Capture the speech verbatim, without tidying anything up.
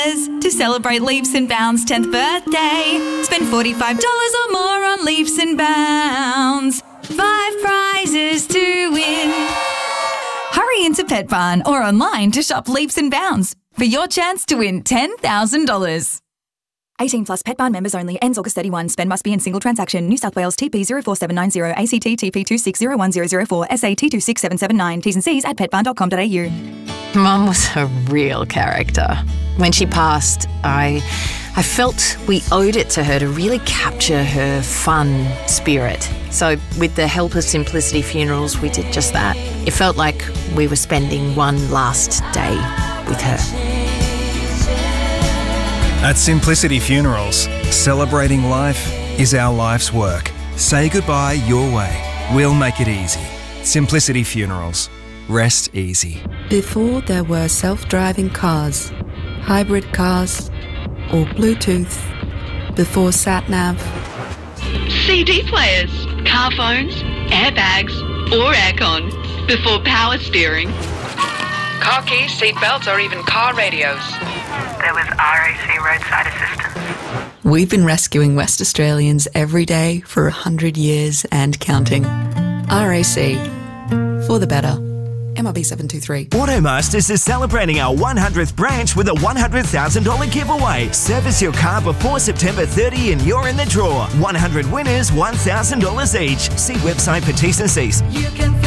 To celebrate Leaps and Bounds' tenth birthday, spend forty-five dollars or more on Leaps and Bounds. Five prizes to win. Hurry into Pet Barn or online to shop Leaps and Bounds for your chance to win ten thousand dollars. eighteen plus Pet Barn members only. Ends August thirty-first. Spend must be in single transaction. New South Wales T P zero four seven nine zero, A C T T P two six zero one zero zero four, S A T two six seven seven nine. T's and C's at pet barn dot com dot a u. Mum was a real character. When she passed, I I felt we owed it to her to really capture her fun spirit. So with the help of Simplicity Funerals, we did just that. It felt like we were spending one last day with her. At Simplicity Funerals, celebrating life is our life's work. Say goodbye your way. We'll make it easy. Simplicity Funerals. Rest easy. Before there were self-driving cars, hybrid cars, or Bluetooth, before sat-nav, C D players, car phones, airbags, or aircon, before power steering, car keys, seat belts, or even car radios. There was R A C roadside assistance. We've been rescuing West Australians every day for a hundred years and counting. R A C, for the better. M R B seven two three. Automasters is celebrating our one hundredth branch with a one hundred thousand dollars giveaway. Service your car before September thirtieth and you're in the draw. one hundred winners, one thousand dollars each. See website for T's and C's. You can